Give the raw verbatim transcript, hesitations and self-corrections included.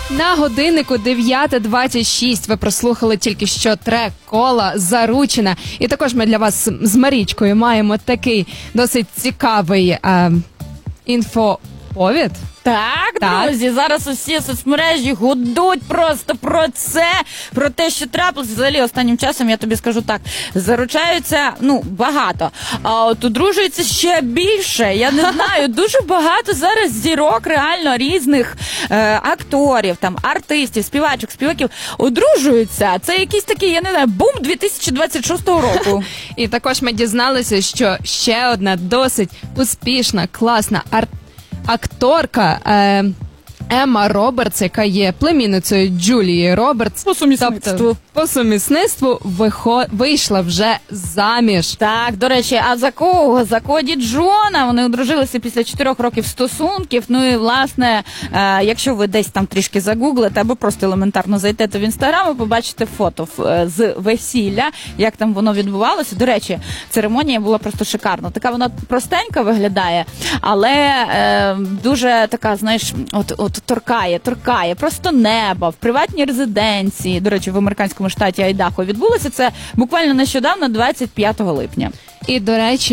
На годиннику дев'ята двадцять шість ви прослухали тільки що трек «Кола Заручена». І також ми для вас з Марічкою маємо такий досить цікавий е, інфоповід. Так, Так, друзі, зараз усі соцмережі гудуть просто про це, про те, що трапилось. Взагалі, останнім часом, я тобі скажу так, заручаються, ну, багато, а от одружується ще більше. Я не знаю, дуже багато зараз зірок, реально, різних е, акторів, там, артистів, співачок, співаків одружуються. Це якийсь такий, я не знаю, бум дві тисячі двадцять шостого року. І також ми дізналися, що ще одна досить успішна, класна артистка, акторка е, Емма Робертс, яка є племінницею Джулії Робертс. По сумісництву. Тобто, по сумісництву вихо... вийшла вже заміж. Так, до речі, а за кого? За Коді Джона. Вони одружилися після чотирьох років стосунків. Ну і, власне, е, якщо ви десь там трішки загуглите, або просто елементарно зайдете в Інстаграм і побачите фото е, з весілля, як там воно відбувалося. До речі, церемонія була просто шикарна. Така вона простенька виглядає, але е, дуже така, знаєш, от, от торкає, торкає, просто неба, в приватній резиденції. До речі, в американському штаті Айдахо відбулося це буквально нещодавно, двадцять п'ятого липня. І, до речі,